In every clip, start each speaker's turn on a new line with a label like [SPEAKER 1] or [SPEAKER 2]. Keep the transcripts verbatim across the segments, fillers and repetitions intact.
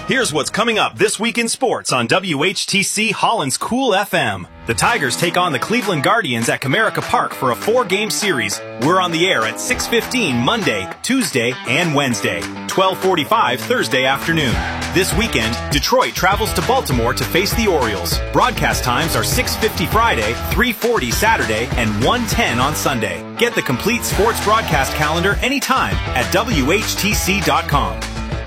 [SPEAKER 1] Here's what's coming up this week in sports on W H T C Holland's Cool F M. The Tigers take on the Cleveland Guardians at Comerica Park for a four-game series. We're on the air at six fifteen Monday, Tuesday, and Wednesday, twelve forty-five Thursday afternoon. This weekend, Detroit travels to Baltimore to face the Orioles. Broadcast times are six fifty Friday, three forty Saturday, and one ten on Sunday. Get the complete sports broadcast calendar anytime at W H T C dot com.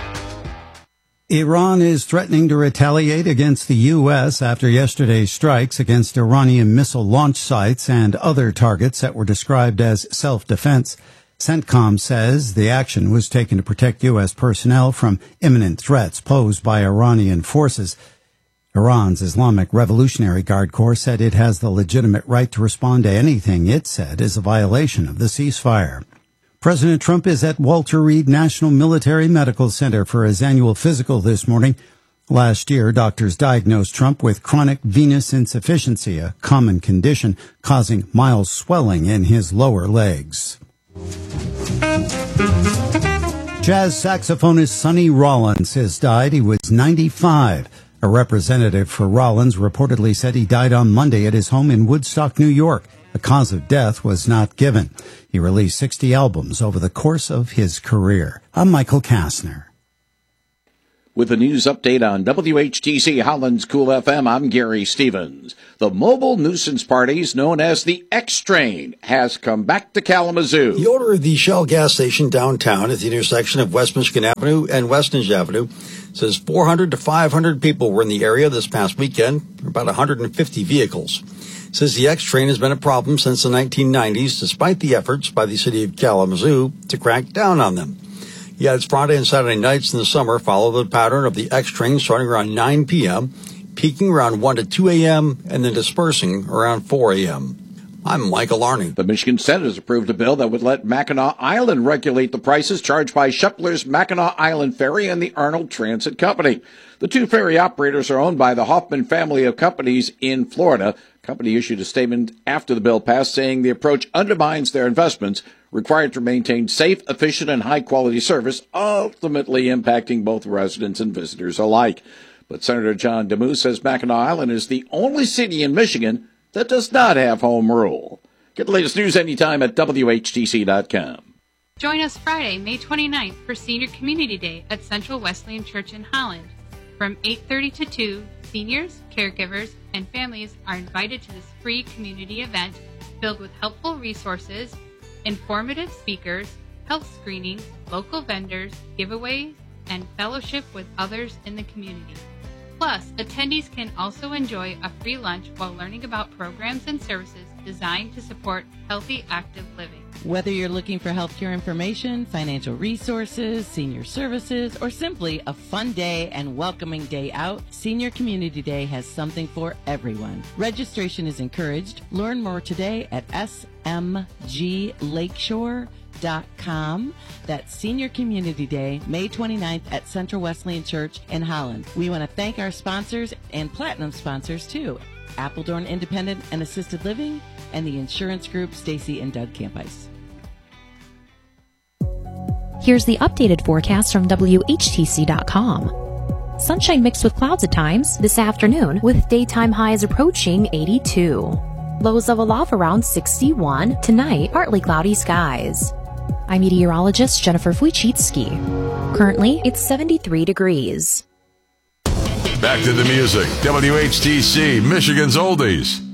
[SPEAKER 2] Iran is threatening to retaliate against the U S after yesterday's strikes against Iranian missile launch sites and other targets that were described as self-defense. CENTCOM says the action was taken to protect U S personnel from imminent threats posed by Iranian forces. Iran's Islamic Revolutionary Guard Corps said it has the legitimate right to respond to anything it said is a violation of the ceasefire. President Trump is at Walter Reed National Military Medical Center for his annual physical this morning. Last year, doctors diagnosed Trump with chronic venous insufficiency, a common condition causing mild swelling in his lower legs. Jazz saxophonist Sonny Rollins has died. He was ninety-five. A representative for Rollins reportedly said he died on Monday at his home in Woodstock, New York. The cause of death was not given. He released sixty albums over the course of his career. I'm Michael Kastner.
[SPEAKER 3] With a news update on W H T C Holland's Cool F M, I'm Gary Stevens. The mobile nuisance parties known as the X-Train has come back to Kalamazoo.
[SPEAKER 4] The owner of the Shell gas station downtown at the intersection of West Michigan Avenue and Westnedge Avenue says four hundred to five hundred people were in the area this past weekend, about one hundred fifty vehicles. Says the X-Train has been a problem since the nineteen nineties, despite the efforts by the city of Kalamazoo to crack down on them. Yeah, it's Friday and Saturday nights in the summer follow the pattern of the X-Train starting around nine p.m., peaking around one to two a.m., and then dispersing around four a.m. I'm Michael Arney.
[SPEAKER 3] The Michigan Senate has approved a bill that would let Mackinac Island regulate the prices charged by Shepler's Mackinac Island Ferry and the Arnold Transit Company. The two ferry operators are owned by the Hoffman family of companies in Florida. The company issued a statement after the bill passed saying the approach undermines their investments required to maintain safe, efficient, and high-quality service, ultimately impacting both residents and visitors alike. But Senator John Demus says Mackinac Island is the only city in Michigan that does not have home rule. Get the latest news anytime at W H T C dot com.
[SPEAKER 5] Join us Friday, May twenty-ninth for Senior Community Day at Central Wesleyan Church in Holland. From eight thirty to two, seniors, caregivers, and families are invited to this free community event filled with helpful resources, informative speakers, health screening, local vendors, giveaways, and fellowship with others in the community. Plus, attendees can also enjoy a free lunch while learning about programs and services designed to support healthy, active living.
[SPEAKER 6] Whether you're looking for healthcare information, financial resources, senior services, or simply a fun day and welcoming day out, Senior Community Day has something for everyone. Registration is encouraged. Learn more today at s m g lakeshore dot com. That's Senior Community Day, May twenty-ninth at Central Wesleyan Church in Holland. We want to thank our sponsors and platinum sponsors too, Appledorn Independent and Assisted Living, and the insurance group Stacy and Doug Campice.
[SPEAKER 7] Here's the updated forecast from W H T C dot com. Sunshine mixed with clouds at times this afternoon, with daytime highs approaching eighty-two. Lows level off around sixty-one. Tonight, partly cloudy skies. I'm meteorologist Jennifer Wojcicki. Currently, it's seventy-three degrees.
[SPEAKER 8] Back to the music. W H T C, Michigan's Oldies.